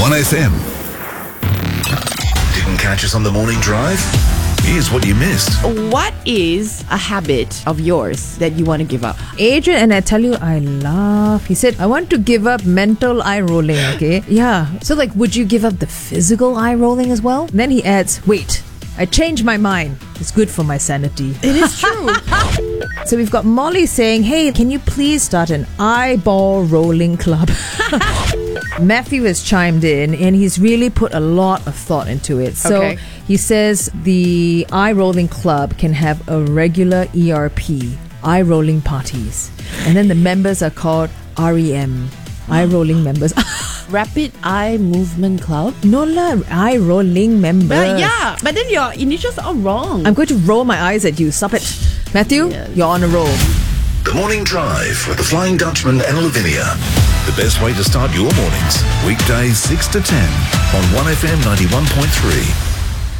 1FM. Didn't catch us on the morning drive? Here's what you missed. What is a habit of yours that you want to give up? Adrian, and I tell you, I laugh. He said, I want to give up mental eye rolling, okay? Yeah. So, like, would you give up the physical eye rolling as well? Then he adds, wait, I changed my mind. It's good for my sanity. It is true. So we've got Molly saying, hey, can you please start an eyeball rolling club? Matthew has chimed in and he's really put a lot of thought into it. So Okay. he says the eye rolling club can have a regular ERP, eye rolling parties. And then the members are called REM, eye rolling members. Rapid Eye Movement Club. No lah, eye rolling members. Yeah, but then your initials are wrong. I'm going to roll my eyes at you. Stop it. Matthew, Yes. you're on a roll. The Morning Drive with the Flying Dutchman and Lavinia. The best way to start your mornings. Weekdays 6 to 10 on 1FM 91.3.